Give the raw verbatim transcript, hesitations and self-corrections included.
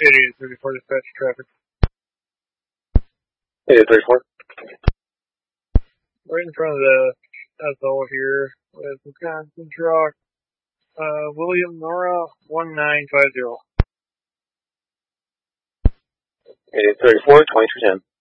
eighty-eight thirty-four dispatch traffic. eighty-eight thirty-four. Right in front of the S O here with Wisconsin truck. Uh, William Nora one nine five zero. eighty-eight thirty-four, twenty-two ten.